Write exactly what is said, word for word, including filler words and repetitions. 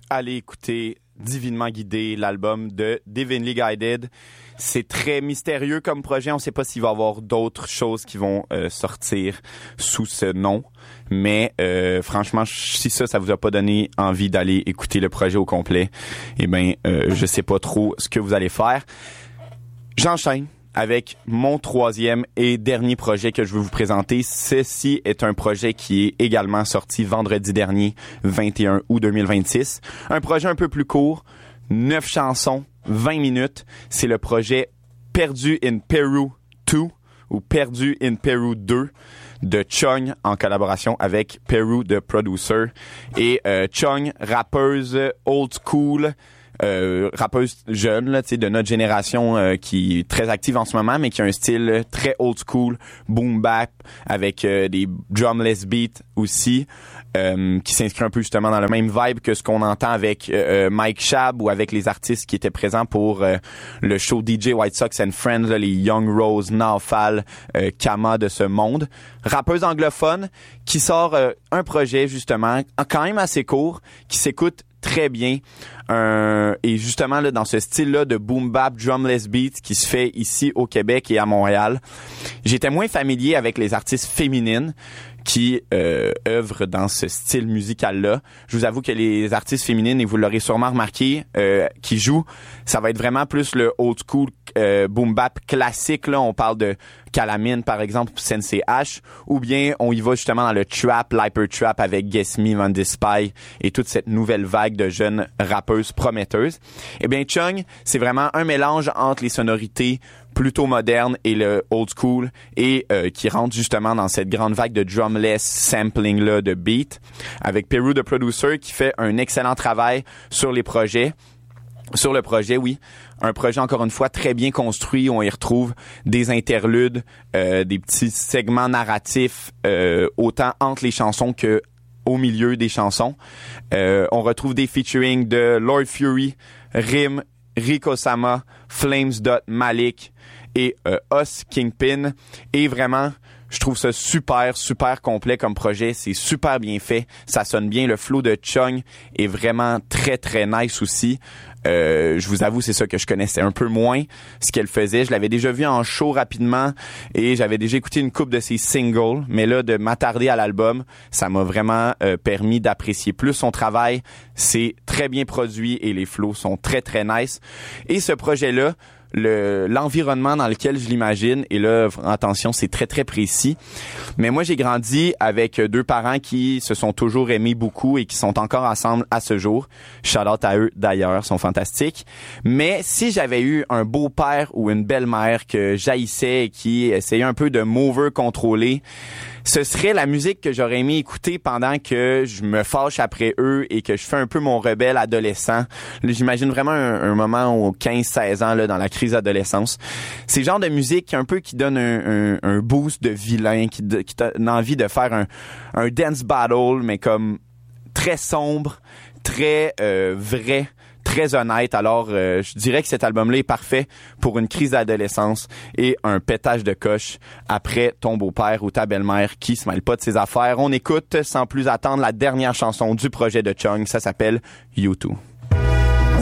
allez écouter Divinement Guidé, l'album de Divinely Guided. C'est très mystérieux comme projet. On ne sait pas s'il va y avoir d'autres choses qui vont euh, sortir sous ce nom. Mais euh, franchement, si ça, ça vous a pas donné envie d'aller écouter le projet au complet, eh bien, euh, je sais pas trop ce que vous allez faire. J'enchaîne avec mon troisième et dernier projet que je veux vous présenter. Ceci est un projet qui est également sorti vendredi dernier, vingt et un août deux mille vingt-six. Un projet un peu plus court, neuf chansons, vingt minutes. C'est le projet Perdu in Peru deux ou Perdu in Peru deux de Chung en collaboration avec Peru the Producer. Et euh, Chung, rappeuse old school, Euh, rappeuse jeune là, tu sais, de notre génération euh, qui est très active en ce moment, mais qui a un style très old school, boom bap, avec euh, des drumless beats aussi, euh, qui s'inscrit un peu justement dans le même vibe que ce qu'on entend avec euh, Mike Schaab ou avec les artistes qui étaient présents pour euh, le show D J White Sox and Friends, là, les Young Rose, Naofal, euh, Kama de ce monde. Rappeuse anglophone qui sort euh, un projet justement quand même assez court, qui s'écoute très bien, euh, et justement là dans ce style-là de boom bap drumless beat qui se fait ici au Québec et à Montréal. J'étais moins familier avec les artistes féminines qui euh, œuvrent dans ce style musical-là. Je vous avoue que les artistes féminines, et vous l'aurez sûrement remarqué, euh, qui jouent, ça va être vraiment plus le old school euh, boom bap classique. Là, on parle de Calamine, par exemple, Sensei H, ou bien on y va justement dans le trap, l'hyper trap avec Guess Me, Van Spy et toute cette nouvelle vague de jeunes rappeuses prometteuses. Eh bien, Chung, c'est vraiment un mélange entre les sonorités plutôt modernes et le old school, et euh, qui rentre justement dans cette grande vague de drumless sampling là de beat, avec Peru the Producer qui fait un excellent travail sur les projets. Sur le projet, oui. Un projet, encore une fois, très bien construit. On y retrouve des interludes, euh, des petits segments narratifs, euh, autant entre les chansons que au milieu des chansons. Euh, on retrouve des featuring de Lord Fury, Rim, Rico Sama, Flames. Malik et euh, Us Kingpin. Et vraiment, je trouve ça super, super complet comme projet. C'est super bien fait. Ça sonne bien. Le flow de Chung est vraiment très, très nice aussi. Euh, je vous avoue, c'est ça que je connaissais un peu moins, ce qu'elle faisait. Je l'avais déjà vu en show rapidement et j'avais déjà écouté une couple de ses singles. Mais là, de m'attarder à l'album, ça m'a vraiment euh, permis d'apprécier plus son travail. C'est très bien produit et les flows sont très, très nice. Et ce projet-là, le l'environnement dans lequel je l'imagine, et là attention, c'est très très précis, mais moi j'ai grandi avec deux parents qui se sont toujours aimés beaucoup et qui sont encore ensemble à ce jour. Shout out à eux d'ailleurs, sont fantastiques. Mais si j'avais eu un beau-père ou une belle-mère que j'haïssais et qui essayait un peu de m'over contrôler, ce serait la musique que j'aurais aimé écouter pendant que je me fâche après eux et que je fais un peu mon rebelle adolescent. Là, j'imagine vraiment un, un moment aux quinze seize ans là, dans la crise d'adolescence. C'est le genre de musique un peu qui donne un, un, un boost de vilain, qui, de, qui donne envie de faire un, un dance battle, mais comme très sombre, très euh, vrai, très honnête. Alors, euh, je dirais que cet album-là est parfait pour une crise d'adolescence et un pétage de coche après ton beau-père ou ta belle-mère qui se mêle pas de ses affaires. On écoute sans plus attendre la dernière chanson du projet de Chung. Ça s'appelle You Too.